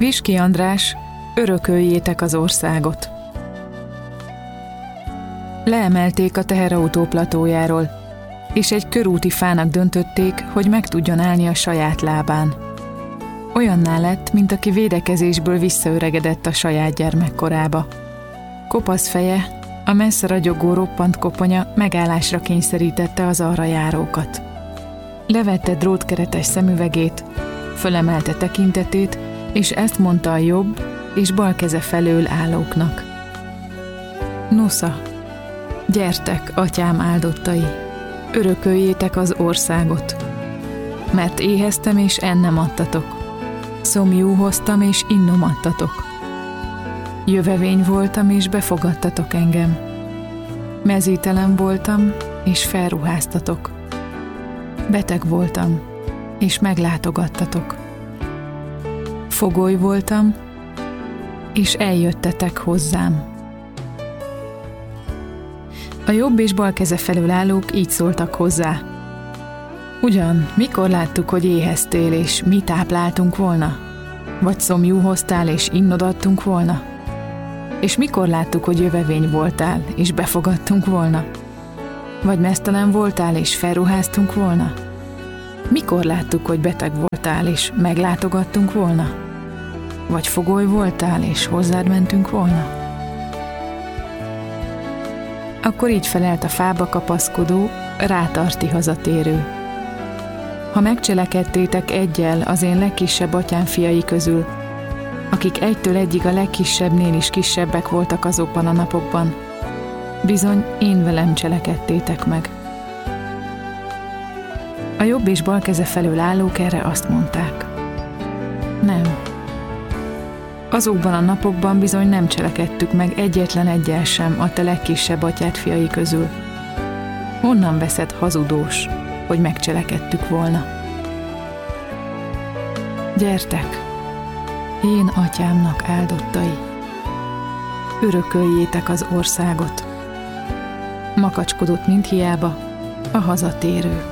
Viski András, örököljétek az országot. Leemelték a teherautó platójáról, és egy körúti fának döntötték, hogy meg tudjon állni a saját lábán. Olyanná lett, mint aki védekezésből visszaöregedett a saját gyermekkorába. Kopasz feje, a messze ragyogó roppant koponya megállásra kényszerítette az arra járókat. Levette drótkeretes szemüvegét, fölemelte tekintetét, és ezt mondta a jobb és bal keze felől állóknak. Nosza, gyertek, atyám áldottai, örököljétek az országot. Mert éheztem, és ennem adtatok. Szomjú hoztam, és innom adtatok. Jövevény voltam, és befogadtatok engem. Mezítelen voltam, és felruháztatok. Beteg voltam, és meglátogattatok. Fogoly voltam, és eljöttetek hozzám. A jobb és bal keze felől állók így szóltak hozzá. Ugyan, mikor láttuk, hogy éheztél, és mi tápláltunk volna? Vagy szomjú hoztál, és innod adtunk volna? És mikor láttuk, hogy jövevény voltál, és befogadtunk volna? Vagy meztelen voltál, és felruháztunk volna? Mikor láttuk, hogy beteg voltál, és meglátogattunk volna? Vagy fogoly voltál, és hozzád mentünk volna? Akkor így felelt a fába kapaszkodó, rátarti hazatérő. Ha megcselekedtétek eggyel az én legkisebb atyám fiai közül, akik egytől egyig a legkisebbnél is kisebbek voltak azokban a napokban, bizony én velem cselekedtétek meg. A jobb és bal keze felől állók erre azt mondták. Nem. Azokban a napokban bizony nem cselekedtük meg egyetlen egyel sem a te legkisebb atyád fiai közül. Honnan veszed, hazudós, hogy megcselekedtük volna? Gyertek, én atyámnak áldottai, örököljétek az országot. Makacskodott mindhiába a hazatérő.